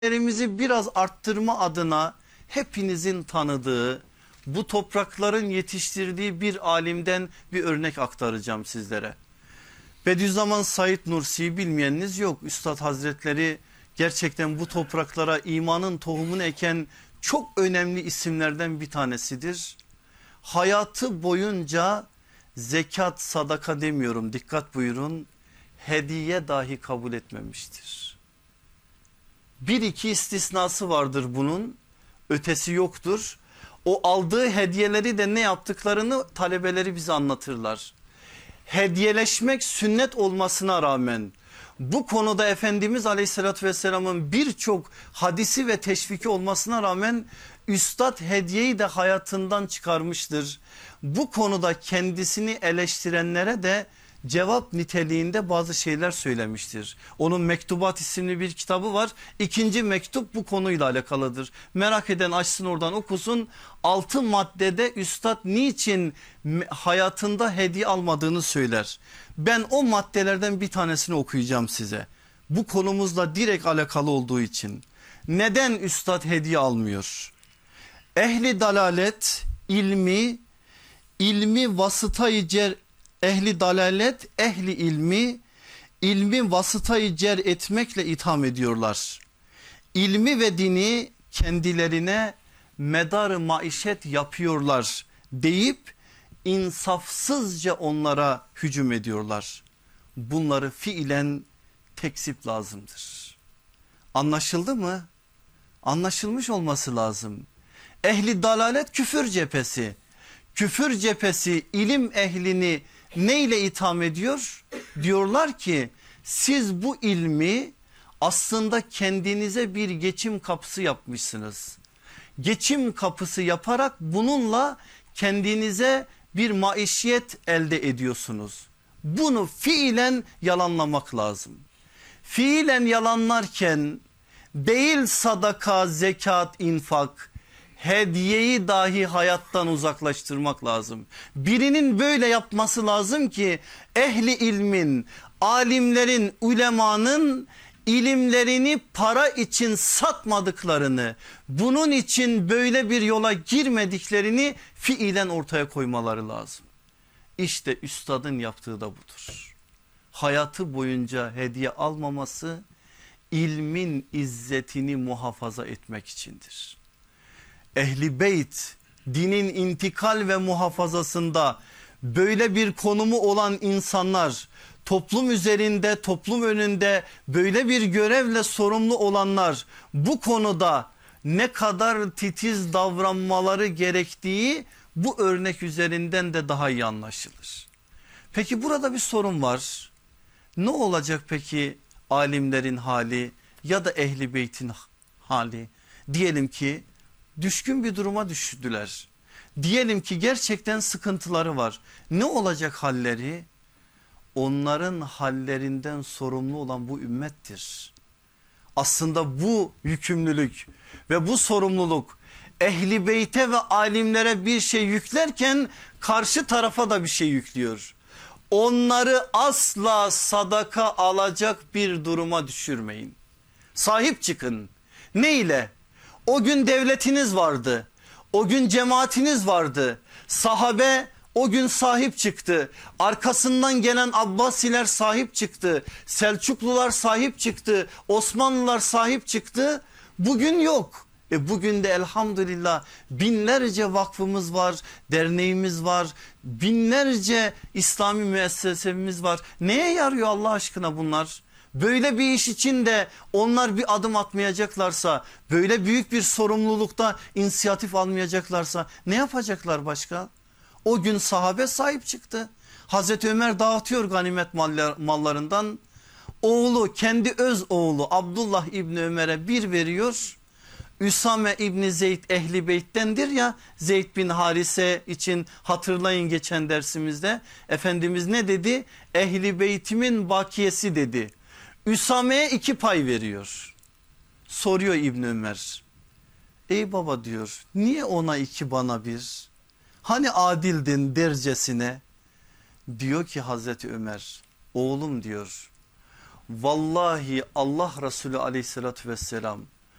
Değerimizi biraz arttırma adına hepinizin tanıdığı, bu toprakların yetiştirdiği bir alimden bir örnek aktaracağım sizlere. Bediüzzaman Said Nursi'yi bilmeyeniniz yok. Üstad Hazretleri gerçekten bu topraklara imanın tohumunu eken çok önemli isimlerden bir tanesidir. Hayatı boyunca zekat, sadaka demiyorum, dikkat buyurun, hediye dahi kabul etmemiştir. Bir iki istisnası vardır bunun, ötesi yoktur. O aldığı hediyeleri de ne yaptıklarını talebeleri bize anlatırlar. Hediyeleşmek sünnet olmasına rağmen bu konuda Efendimiz Aleyhisselatü Vesselam'ın birçok hadisi ve teşviki olmasına rağmen üstad hediyeyi de hayatından çıkarmıştır. Bu konuda kendisini eleştirenlere de cevap niteliğinde bazı şeyler söylemiştir. Onun Mektubat isimli bir kitabı var. İkinci mektup bu konuyla alakalıdır. Merak eden açsın, oradan okusun. 6 maddede üstad niçin hayatında hediye almadığını söyler. Ben o maddelerden bir tanesini okuyacağım size. Bu konumuzla direkt alakalı olduğu için. Neden üstad hediye almıyor? Ehli dalalet ilmi vasıtayı ehli dalalet ehli ilmi vasıtayı cer etmekle itham ediyorlar. İlmi ve dini kendilerine medar-ı maişet yapıyorlar deyip insafsızca onlara hücum ediyorlar. Bunları fiilen tekzip lazımdır. Anlaşıldı mı? Anlaşılmış olması lazım. Ehli dalalet küfür cephesi. Küfür cephesi ilim ehlini neyle itham ediyor? Diyorlar ki siz bu ilmi aslında kendinize bir geçim kapısı yapmışsınız. Geçim kapısı yaparak bununla kendinize bir maişiyet elde ediyorsunuz. Bunu fiilen yalanlamak lazım. Fiilen yalanlarken değil sadaka, zekat, infak, hediyeyi dahi hayattan uzaklaştırmak lazım. Birinin böyle yapması lazım ki ehli ilmin, alimlerin, ulemanın ilimlerini para için satmadıklarını, bunun için böyle bir yola girmediklerini fiilen ortaya koymaları lazım. İşte üstadın yaptığı da budur. Hayatı boyunca hediye almaması ilmin izzetini muhafaza etmek içindir. Ehli beyt dinin intikal ve muhafazasında böyle bir konumu olan insanlar, toplum üzerinde, toplum önünde böyle bir görevle sorumlu olanlar bu konuda ne kadar titiz davranmaları gerektiği bu örnek üzerinden de daha iyi anlaşılır. Peki burada bir sorun var. Ne olacak peki alimlerin hali ya da ehli beytin hali? Diyelim ki düşkün bir duruma düştüler. Diyelim ki gerçekten sıkıntıları var. Ne olacak halleri? Onların hallerinden sorumlu olan bu ümmettir. Aslında bu yükümlülük ve bu sorumluluk ehli beyte ve alimlere bir şey yüklerken karşı tarafa da bir şey yüklüyor. Onları asla sadaka alacak bir duruma düşürmeyin. Sahip çıkın. Ne ile? O gün devletiniz vardı. O gün cemaatiniz vardı. Sahabe o gün sahip çıktı. Arkasından gelen Abbasiler sahip çıktı. Selçuklular sahip çıktı. Osmanlılar sahip çıktı. Bugün yok. Bugün de elhamdülillah binlerce vakfımız var, derneğimiz var, binlerce İslami müessesemiz var. Neye yarıyor Allah aşkına bunlar? Böyle bir iş için de onlar bir adım atmayacaklarsa, böyle büyük bir sorumlulukta inisiyatif almayacaklarsa ne yapacaklar başka? O gün sahabe sahip çıktı. Hazreti Ömer dağıtıyor ganimet mallarından. Oğlu, kendi öz oğlu Abdullah İbni Ömer'e bir veriyor. Üsame İbni Zeyd ehli beyttendir ya, Zeyd bin Harise için hatırlayın geçen dersimizde. Efendimiz ne dedi? Ehli beytimin bakiyesi dedi. Üsame'ye 2 pay veriyor. Soruyor İbni Ömer. Ey baba diyor, niye ona 2 bana 1? Hani adildin dercesine? Diyor ki Hazreti Ömer, oğlum diyor, vallahi Allah Resulü aleyhissalatü vesselam